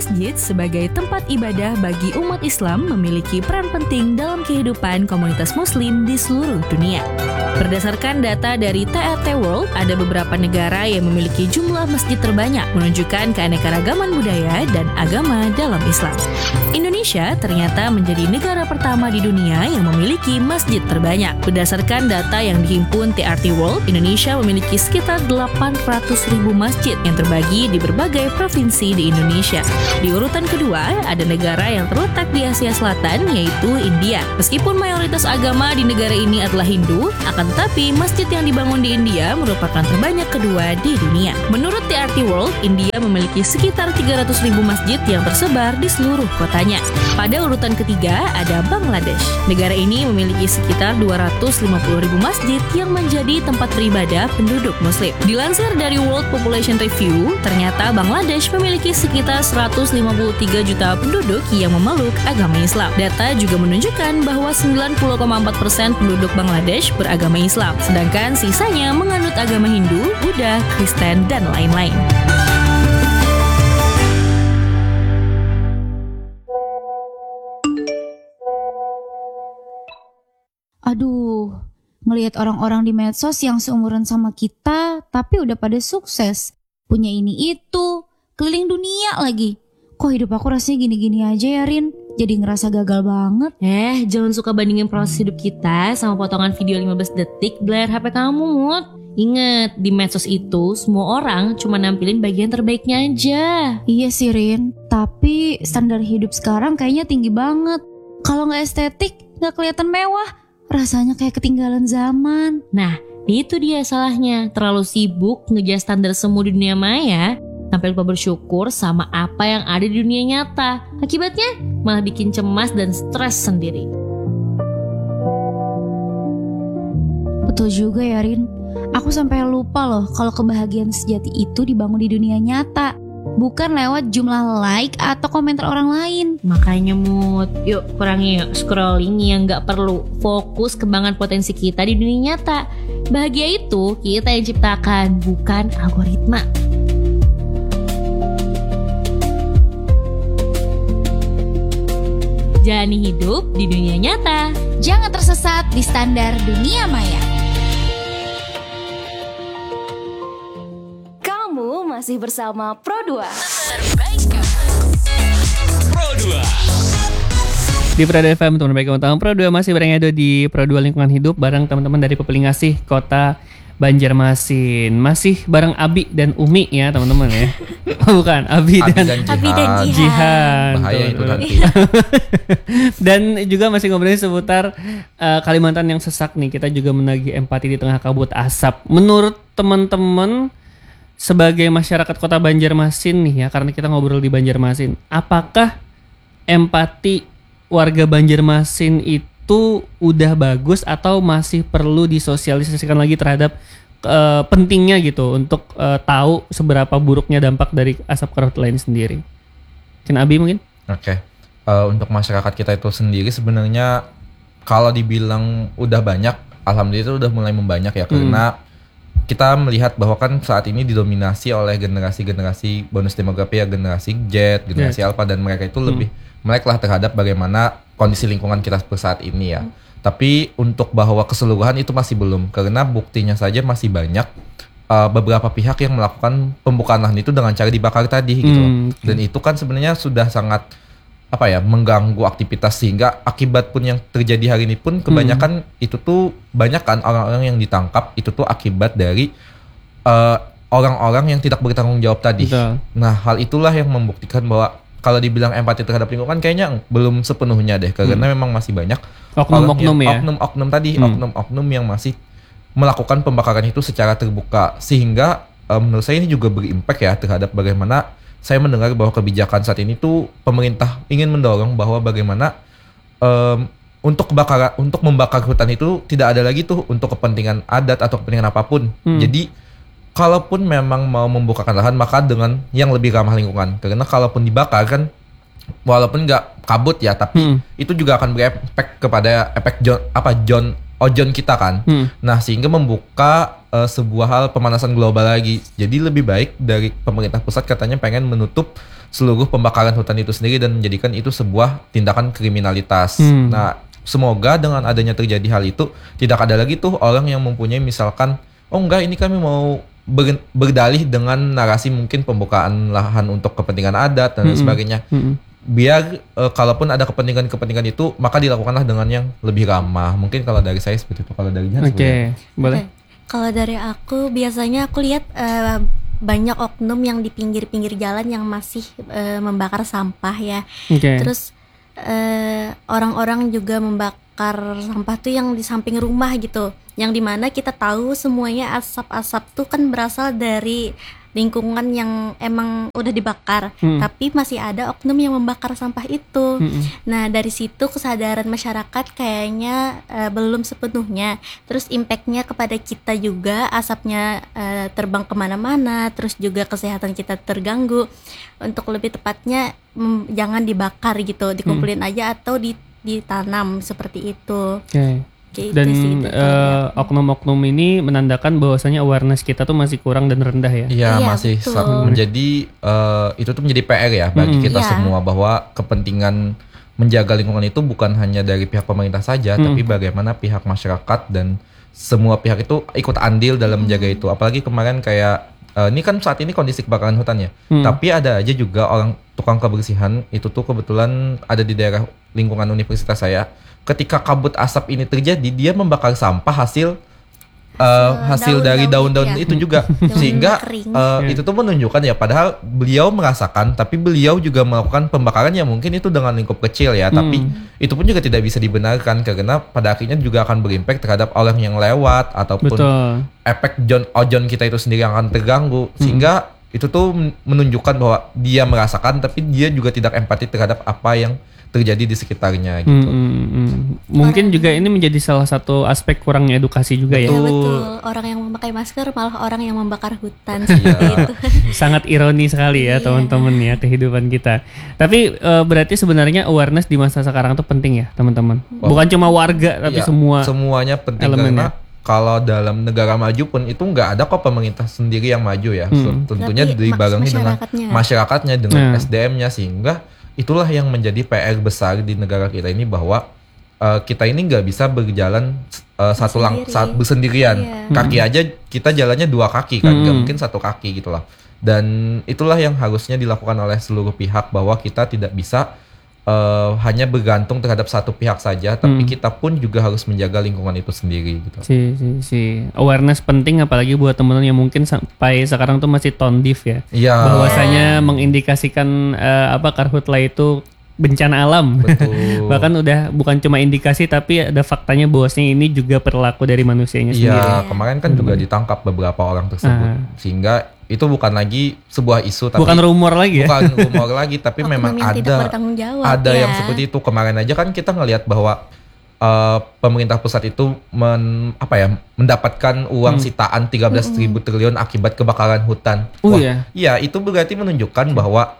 Masjid sebagai tempat ibadah bagi umat Islam memiliki peran penting dalam kehidupan komunitas Muslim di seluruh dunia. Berdasarkan data dari TRT World, ada beberapa negara yang memiliki jumlah masjid terbanyak, menunjukkan keanekaragaman budaya dan agama dalam Islam. Indonesia ternyata menjadi negara pertama di dunia yang memiliki masjid terbanyak. Berdasarkan data yang dihimpun TRT World, Indonesia memiliki sekitar 800.000 masjid yang terbagi di berbagai provinsi di Indonesia. Di urutan kedua, ada negara yang terletak di Asia Selatan, yaitu India. Meskipun mayoritas agama di negara ini adalah Hindu, akan tetapi masjid yang dibangun di India merupakan terbanyak kedua di dunia. Menurut TRT World, India memiliki sekitar 300.000 masjid yang tersebar di seluruh kotanya. Pada urutan ketiga, ada Bangladesh. Negara ini memiliki sekitar 250.000 masjid yang menjadi tempat beribadah penduduk Muslim. Dilansir dari World Population Review, ternyata Bangladesh memiliki sekitar 153 juta penduduk yang memeluk agama Islam. Data juga menunjukkan bahwa 90,4% penduduk Bangladesh beragama Islam, sedangkan sisanya menganut agama Hindu, Buddha, Kristen, dan lain-lain. Aduh, ngelihat orang-orang di medsos yang seumuran sama kita, tapi udah pada sukses, punya ini itu, keliling dunia lagi. Kok hidup aku rasanya gini-gini aja ya, Rin? Jadi ngerasa gagal banget. Jangan suka bandingin proses hidup kita sama potongan video 15 detik di layar HP kamu, Mut. Ingat, di medsos itu semua orang cuma nampilin bagian terbaiknya aja. Iya sih, Rin. Tapi standar hidup sekarang kayaknya tinggi banget. Kalau nggak estetik, nggak kelihatan mewah. Rasanya kayak ketinggalan zaman. Nah, itu dia salahnya. Terlalu sibuk ngejar standar semu di dunia maya, sampai lupa bersyukur sama apa yang ada di dunia nyata. Akibatnya malah bikin cemas dan stres sendiri. Betul juga ya, Rin. Aku sampai lupa loh kalau kebahagiaan sejati itu dibangun di dunia nyata, bukan lewat jumlah like atau komentar orang lain. Makanya Mut, yuk kurangi scrolling yang gak perlu. Fokus kembangan potensi kita di dunia nyata. Bahagia itu kita yang ciptakan, bukan algoritma. Jalani hidup di dunia nyata. Jangan tersesat di standar dunia maya. Kamu masih bersama Pro2. Pro2 di Pro2 FM, teman baik teman Pro2 masih berada di Pro2 Lingkungan Hidup bareng teman-teman dari Pepelingasih Kota Banjarmasin. Masih bareng Abi dan Umi ya teman-teman ya. Oh, bukan, Abi dan Jihan. Bahaya itu nanti. Dan juga masih ngobrolin seputar Kalimantan yang sesak nih. Kita juga menagih empati di tengah kabut asap. Menurut teman-teman sebagai masyarakat Kota Banjarmasin nih ya, karena kita ngobrol di Banjarmasin, apakah empati warga Banjarmasin itu udah bagus atau masih perlu disosialisasikan lagi terhadap pentingnya gitu untuk tahu seberapa buruknya dampak dari asap karhutla lain sendiri? Mungkin Abi mungkin? Oke. Untuk masyarakat kita itu sendiri sebenarnya kalau dibilang udah banyak, alhamdulillah itu udah mulai membanyak ya, karena kita melihat bahwa kan saat ini didominasi oleh generasi-generasi bonus demografi ya, generasi Z, generasi Alpha, dan mereka itu lebih melek lah terhadap bagaimana kondisi lingkungan kita saat ini ya. Tapi untuk bahwa keseluruhan itu masih belum, karena buktinya saja masih banyak beberapa pihak yang melakukan pembukaan lahan itu dengan cara dibakar tadi gitu. Dan itu kan sebenarnya sudah sangat mengganggu aktivitas, sehingga akibat pun yang terjadi hari ini pun kebanyakan itu tuh banyak kan orang-orang yang ditangkap itu tuh akibat dari orang-orang yang tidak bertanggung jawab tadi. Betul. Nah, hal itulah yang membuktikan bahwa kalau dibilang empati terhadap lingkungan kayaknya belum sepenuhnya deh, karena memang masih banyak oknum-oknum ya, oknum yang masih melakukan pembakaran itu secara terbuka, sehingga menurut saya ini juga berimpact ya terhadap bagaimana saya mendengar bahwa kebijakan saat ini tuh pemerintah ingin mendorong bahwa bagaimana untuk membakar hutan itu tidak ada lagi tuh untuk kepentingan adat atau kepentingan apapun. Jadi kalaupun memang mau membukakan lahan, maka dengan yang lebih ramah lingkungan. Karena kalaupun dibakar kan, walaupun nggak kabut ya, tapi itu juga akan berefek kepada ozon kita kan. Nah, sehingga membuka sebuah hal pemanasan global lagi. Jadi lebih baik dari pemerintah pusat katanya pengen menutup seluruh pembakaran hutan itu sendiri dan menjadikan itu sebuah tindakan kriminalitas. Nah, semoga dengan adanya terjadi hal itu tidak ada lagi tuh orang yang mempunyai misalkan, oh enggak ini kami mau berdalih dengan narasi mungkin pembukaan lahan untuk kepentingan adat dan sebagainya. Biar kalaupun ada kepentingan itu maka dilakukanlah dengan yang lebih ramah. Mungkin kalau dari saya seperti itu. Kalau dari Jihan Boleh. Kalau dari aku biasanya aku lihat banyak oknum yang di pinggir-pinggir jalan yang masih membakar sampah ya. Terus orang-orang juga membakar sampah tuh yang di samping rumah gitu, yang dimana kita tahu semuanya asap-asap tuh kan berasal dari lingkungan yang emang udah dibakar, tapi masih ada oknum yang membakar sampah itu. Nah dari situ kesadaran masyarakat kayaknya belum sepenuhnya. Terus impactnya kepada kita juga, asapnya terbang kemana-mana, terus juga kesehatan kita terganggu. Untuk lebih tepatnya jangan dibakar gitu, dikumpulin aja atau ditanam seperti itu. Gitu Dan sih, oknum-oknum ini menandakan bahwasanya awareness kita tuh masih kurang dan rendah ya. Iya, masih betul. menjadi itu tuh menjadi PR ya bagi kita semua, bahwa kepentingan menjaga lingkungan itu bukan hanya dari pihak pemerintah saja, tapi bagaimana pihak masyarakat dan semua pihak itu ikut andil dalam menjaga itu. Apalagi kemarin kayak ini kan saat ini kondisi kebakaran hutan ya, tapi ada aja juga orang tukang kebersihan itu tuh kebetulan ada di daerah lingkungan universitas saya. Ketika kabut asap ini terjadi, dia membakar sampah hasil dari daun-daun itu juga, sehingga itu tuh menunjukkan ya, padahal beliau merasakan, tapi beliau juga melakukan pembakaran yang mungkin itu dengan lingkup kecil ya, tapi itu pun juga tidak bisa dibenarkan karena pada akhirnya juga akan berimpact terhadap orang yang lewat ataupun efek ozon kita itu sendiri yang akan terganggu, sehingga itu tuh menunjukkan bahwa dia merasakan tapi dia juga tidak empati terhadap apa yang terjadi di sekitarnya gitu. Mungkin juga ini menjadi salah satu aspek kurangnya edukasi juga ya. Betul. Orang yang memakai masker malah orang yang membakar hutan seperti itu. Sangat ironi sekali ya teman-teman ya kehidupan kita. Tapi berarti sebenarnya awareness di masa sekarang tuh penting ya teman-teman. Bukan cuma warga tapi semuanya penting elemennya. Karena kalau dalam negara maju pun itu nggak ada kok pemerintah sendiri yang maju ya. Tentunya dibarengi dengan masyarakatnya, dengan SDM-nya, sehingga itulah yang menjadi PR besar di negara kita ini, bahwa kita ini nggak bisa berjalan saat bersendirian. Kaki aja kita jalannya 2 kaki kan, nggak mungkin 1 kaki gitulah. Dan itulah yang harusnya dilakukan oleh seluruh pihak, bahwa kita tidak bisa hanya bergantung terhadap satu pihak saja, tapi kita pun juga harus menjaga lingkungan itu sendiri gitu. Awareness penting, apalagi buat teman-teman yang mungkin sampai sekarang tuh masih tone deaf ya. Bahwasanya mengindikasikan karhutla itu bencana alam. Betul. Bahkan udah bukan cuma indikasi tapi ada faktanya bahwasanya ini juga perilaku dari manusianya sendiri. Iya, kemarin kan juga ditangkap beberapa orang tersebut, sehingga itu bukan lagi sebuah isu, tapi bukan rumor lagi ya. Bukan rumor lagi, tapi memang ada yang seperti itu. Kemarin aja kan kita ngelihat bahwa pemerintah pusat itu mendapatkan uang sitaan 13.000 triliun akibat kebakaran hutan. Iya, itu berarti menunjukkan bahwa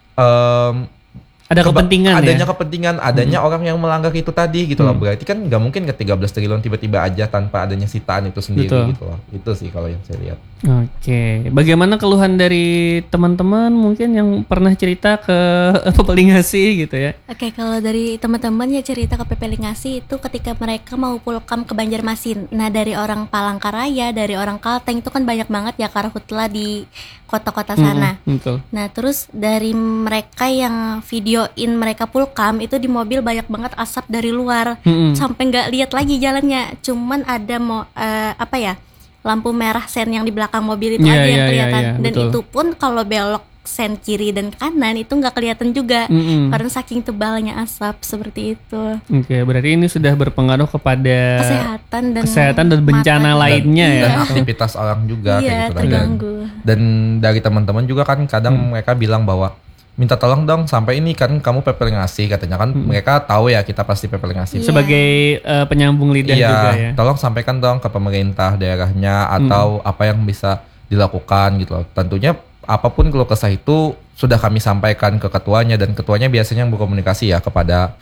ada kepentingan adanya kepentingan, adanya orang yang melanggar itu tadi gitu loh. Berarti kan nggak mungkin ke 13 triliun tiba-tiba aja tanpa adanya sitaan itu sendiri gitu loh. Itu sih kalau yang saya lihat. Oke, bagaimana keluhan dari teman-teman mungkin yang pernah cerita ke Pepelingasi gitu ya? Oke, kalau dari teman-teman ya cerita ke Pepelingasi itu ketika mereka mau pulkam ke Banjarmasin. Nah, dari orang Palangkaraya, dari orang Kalteng itu kan banyak banget ya karhutla di kota-kota sana. Betul. Nah, terus dari mereka yang videoin mereka pulkam itu di mobil banyak banget asap dari luar, sampai nggak lihat lagi jalannya. Cuman ada lampu merah sen yang di belakang mobil itu aja yang kelihatan. Dan betul. itu pun kalau belok sen kiri dan kanan itu nggak kelihatan juga karena saking tebalnya asap seperti itu. Oke, berarti ini sudah berpengaruh kepada kesehatan dan bencana lainnya ya. Dan aktivitas orang juga kayak gitu. Terganggu. Dan dari teman-teman juga kan kadang mereka bilang bahwa minta tolong dong sampai ini kan kamu Pepelingasi, katanya kan mereka tahu ya kita pasti Pepelingasi. Sebagai penyambung lidah juga ya. Tolong sampaikan dong ke pemerintah daerahnya atau apa yang bisa dilakukan gitu loh. Tentunya apapun keluh kesah itu sudah kami sampaikan ke ketuanya, dan ketuanya biasanya yang berkomunikasi ya kepada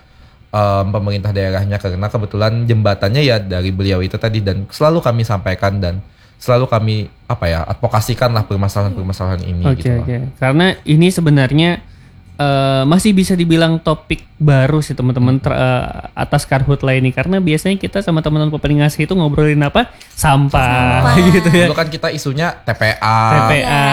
pemerintah daerahnya, karena kebetulan jembatannya ya dari beliau itu tadi, dan selalu kami sampaikan dan selalu kami advokasikan lah permasalahan ini gitu. Oke. Karena ini sebenarnya masih bisa dibilang topik baru sih teman-teman atas Karhutla ini, karena biasanya kita sama teman-teman Pepelingasih itu ngobrolin apa? Sampah gitu ya. Dulu kan kita isunya TPA.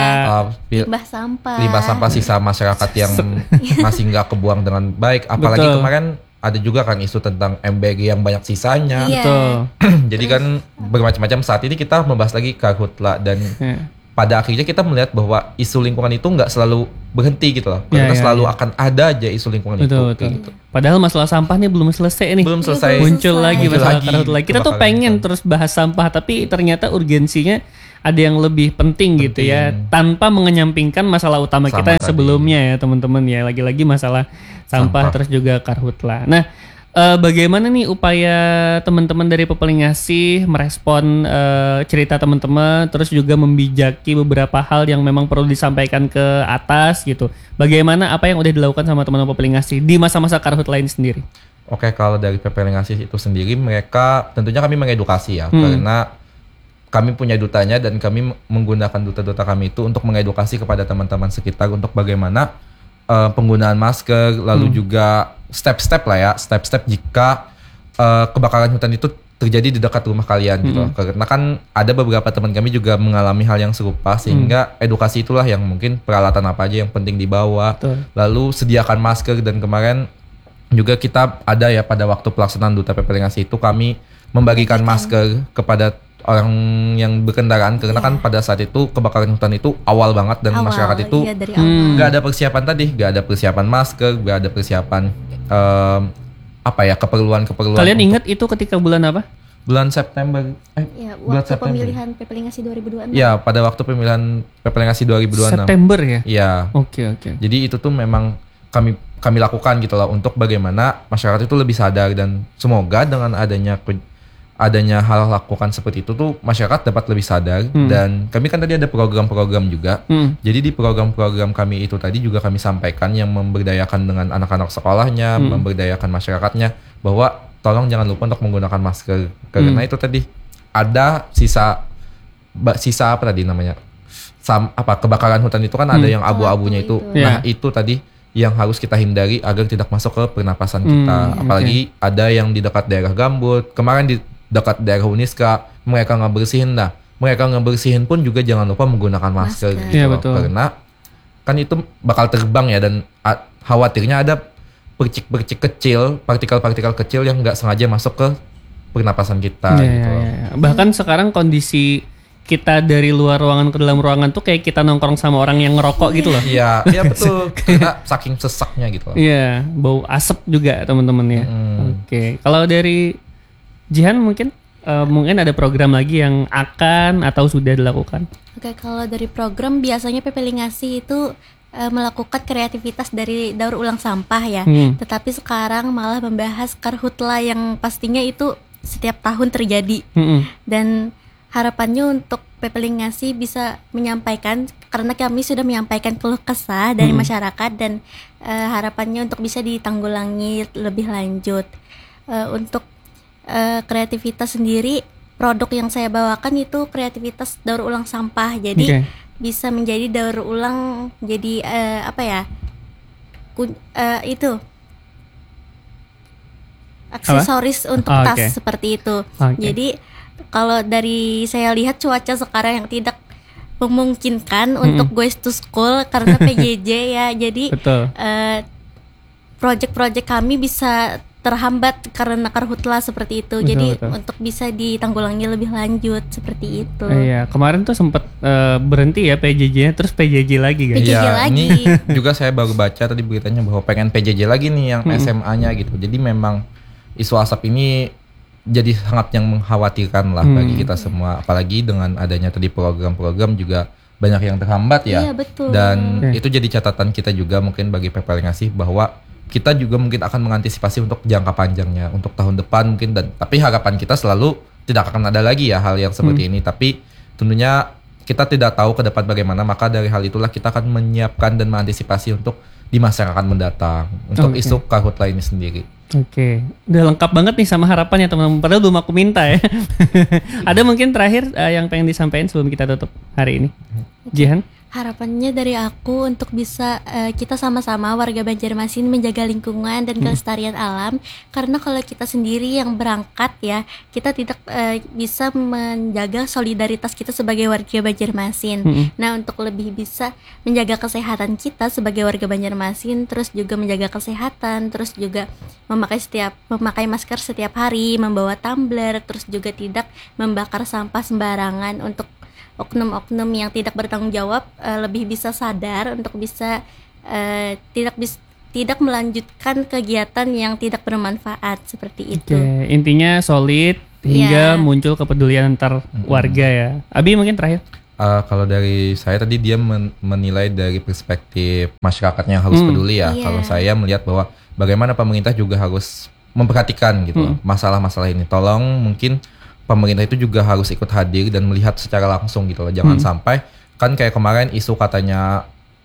Limbah sampah sisa masyarakat yang masih nggak kebuang dengan baik. Apalagi kemarin ada juga kan isu tentang MBG yang banyak sisanya. Betul. Jadi kan bermacam-macam. Saat ini kita membahas lagi Karhutla dan pada akhirnya kita melihat bahwa isu lingkungan itu nggak selalu berhenti gitu loh. Karena selalu akan ada aja isu lingkungan betul. gitu. Padahal masalah sampah nih belum selesai nih. Belum selesai. Muncul lagi masalah Karhutla. Kita tuh pengen terus bahas sampah, tapi ternyata urgensinya ada yang lebih penting gitu ya, tanpa mengenyampingkan masalah utama kita yang sebelumnya ya teman-teman ya. Lagi-lagi masalah sampah terus juga Karhutla. Nah, bagaimana nih upaya teman-teman dari Pepelingasih merespon cerita teman-teman, terus juga membijaki beberapa hal yang memang perlu disampaikan ke atas gitu. Bagaimana apa yang udah dilakukan sama teman-teman Pepelingasih di masa-masa Karhutla ini sendiri? Oke, kalau dari Pepelingasih itu sendiri, mereka tentunya kami mengedukasi ya, karena kami punya dutanya dan kami menggunakan duta-duta kami itu untuk mengedukasi kepada teman-teman sekitar untuk bagaimana penggunaan masker, lalu juga step-step jika kebakaran hutan itu terjadi di dekat rumah kalian gitu. Karena kan ada beberapa teman kami juga mengalami hal yang serupa, sehingga edukasi itulah yang mungkin peralatan apa aja yang penting dibawa. Lalu sediakan masker, dan kemarin juga kita ada ya pada waktu pelaksanaan Duta Pepelingasih itu kami membagikan masker kepada orang yang berkendaraan, karena kan pada saat itu kebakaran hutan itu awal banget dan masyarakat itu nggak ada persiapan nggak ada persiapan masker, nggak ada persiapan keperluan. Kalian ingat itu ketika bulan apa? Bulan September. Waktu pemilihan Pepelingasih 2026. Ya, pada waktu pemilihan Pepelingasih 2026. September ya? Iya. Oke. Jadi itu tuh memang kami lakukan gitu lah untuk bagaimana masyarakat itu lebih sadar, dan semoga dengan adanya hal lakukan seperti itu tuh masyarakat dapat lebih sadar. Dan kami kan tadi ada program-program juga. Jadi di program-program kami itu tadi juga kami sampaikan yang memberdayakan dengan anak-anak sekolahnya, memberdayakan masyarakatnya, bahwa tolong jangan lupa untuk menggunakan masker. Karena itu tadi ada sisa apa tadi namanya? Kebakaran hutan itu kan ada yang abu-abunya itu. Nah, itu tadi yang harus kita hindari agar tidak masuk ke pernapasan kita. Apalagi ada yang di dekat daerah gambut. Kemarin di dekat daerah Uniska, mereka ngebersihin. Nah, mereka ngebersihin pun juga jangan lupa menggunakan masker. Gitu. Iya, betul. Karena kan itu bakal terbang ya, dan khawatirnya ada percik-percik kecil, partikel-partikel kecil yang nggak sengaja masuk ke pernapasan kita. Gitu. Bahkan sekarang kondisi kita dari luar ruangan ke dalam ruangan tuh kayak kita nongkrong sama orang yang ngerokok gitu loh. Iya betul. Karena saking sesaknya gitu loh. Iya, bau asap juga teman-teman ya. Oke. Kalau dari Jihan mungkin ada program lagi yang akan atau sudah dilakukan? Oke, kalau dari program biasanya Pepelingasih itu melakukan kreativitas dari daur ulang sampah ya. Tetapi sekarang malah membahas Karhutla yang pastinya itu setiap tahun terjadi. Dan harapannya untuk Pepelingasih bisa menyampaikan, karena kami sudah menyampaikan keluh kesah dari masyarakat, dan harapannya untuk bisa ditanggulangi lebih lanjut. Untuk kreativitas sendiri, produk yang saya bawakan itu kreativitas daur ulang sampah. Jadi bisa menjadi daur ulang, jadi itu aksesoris untuk tas seperti itu. Jadi kalau dari saya lihat cuaca sekarang yang tidak memungkinkan untuk goes to school karena PJJ ya. Jadi project-project kami bisa terhambat karena Karhutla seperti itu. Jadi untuk bisa ditanggulangi lebih lanjut seperti itu. Iya, kemarin tuh sempat berhenti ya PJJ-nya, terus PJJ lagi guys. PJJ lagi. Ini juga saya baru baca tadi beritanya bahwa pengen PJJ lagi nih yang SMA-nya gitu. Jadi memang isu asap ini jadi sangat yang mengkhawatirkan lah bagi kita semua. Apalagi dengan adanya tadi program-program juga banyak yang terhambat ya. Iya, betul. Dan itu jadi catatan kita juga mungkin bagi Pepelingasih, bahwa kita juga mungkin akan mengantisipasi untuk jangka panjangnya untuk tahun depan mungkin, dan tapi harapan kita selalu tidak akan ada lagi ya hal yang seperti ini. Tapi tentunya kita tidak tahu ke depan bagaimana, maka dari hal itulah kita akan menyiapkan dan mengantisipasi untuk di masyarakat mendatang untuk isu Karhutla ini sendiri. Oke, udah lengkap banget nih sama harapannya teman-teman. Padahal belum aku minta ya. Ada mungkin terakhir yang pengen disampaikan sebelum kita tutup hari ini, Jihan? Harapannya dari aku untuk bisa kita sama-sama warga Banjarmasin menjaga lingkungan dan kelestarian alam, karena kalau kita sendiri yang berangkat ya, kita tidak bisa menjaga solidaritas kita sebagai warga Banjarmasin. Nah, untuk lebih bisa menjaga kesehatan kita sebagai warga Banjarmasin, terus juga menjaga kesehatan, terus juga memakai masker setiap hari, membawa tumbler, terus juga tidak membakar sampah sembarangan, untuk oknum-oknum yang tidak bertanggung jawab lebih bisa sadar untuk bisa tidak melanjutkan kegiatan yang tidak bermanfaat seperti itu. Oke, intinya solid hingga muncul kepedulian antar warga ya. Abi mungkin terakhir. Kalau dari saya tadi dia menilai dari perspektif masyarakatnya harus peduli ya. Kalau saya melihat bahwa bagaimana pemerintah juga harus memperhatikan gitu masalah-masalah ini. Tolong mungkin pemerintah itu juga harus ikut hadir dan melihat secara langsung gitu loh. Jangan sampai kan kayak kemarin isu katanya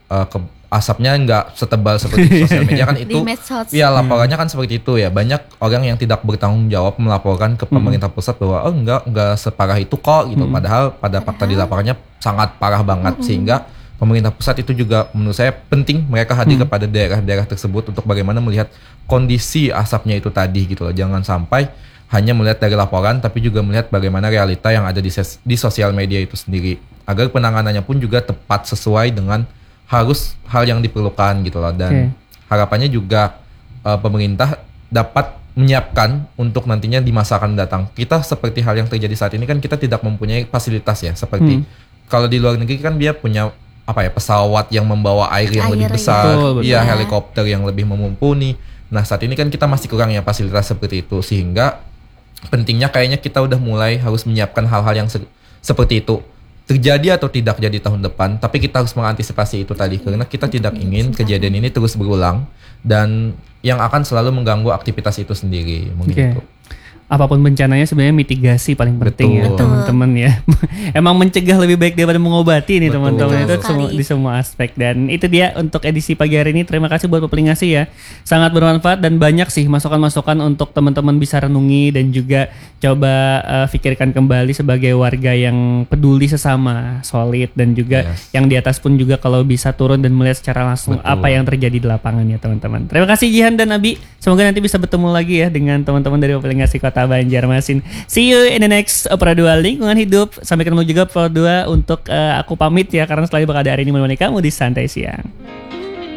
asapnya nggak setebal seperti di sosial media kan itu. Ya laporannya kan seperti itu ya. Banyak orang yang tidak bertanggung jawab melaporkan ke pemerintah pusat bahwa enggak separah itu kok gitu. Padahal pada fakta di laporannya sangat parah banget sehingga pemerintah pusat itu juga menurut saya penting mereka hadir kepada daerah-daerah tersebut untuk bagaimana melihat kondisi asapnya itu tadi gitu loh. Jangan sampai hanya melihat dari laporan tapi juga melihat bagaimana realita yang ada di sosial media itu sendiri, agar penanganannya pun juga tepat sesuai dengan harus hal yang diperlukan gitu loh. Dan harapannya juga pemerintah dapat menyiapkan untuk nantinya di masa akan datang. Kita seperti hal yang terjadi saat ini kan kita tidak mempunyai fasilitas ya, seperti kalau di luar negeri kan dia punya pesawat yang membawa air yang lebih besar, helikopter yang lebih mumpuni. Nah saat ini kan kita masih kurang ya fasilitas seperti itu, sehingga pentingnya kayaknya kita udah mulai harus menyiapkan hal-hal yang seperti itu terjadi atau tidak jadi tahun depan, tapi kita harus mengantisipasi itu tadi karena kita tidak ingin kejadian ini terus berulang dan yang akan selalu mengganggu aktivitas itu sendiri mungkin itu. Apapun bencananya sebenarnya mitigasi paling penting ya teman-teman ya. Emang mencegah lebih baik daripada mengobati nih teman-teman, itu di semua aspek. Dan itu dia untuk edisi pagi hari ini. Terima kasih buat Bapak Ngasih ya, sangat bermanfaat dan banyak sih masukan-masukan untuk teman-teman bisa renungi dan juga coba pikirkan kembali sebagai warga yang peduli sesama, solid, dan juga yang di atas pun juga kalau bisa turun dan melihat secara langsung apa yang terjadi di lapangan ya teman-teman. Terima kasih Jihan dan Abi, semoga nanti bisa bertemu lagi ya dengan teman-teman dari Bapak Ngasih Kota Banjarmasin. See you in the next Pro 2 Lingkungan Hidup. Sampai ketemu juga Pro 2 untuk aku pamit ya, karena selalu bakal ada hari ini menemani kamu di Santai Siang.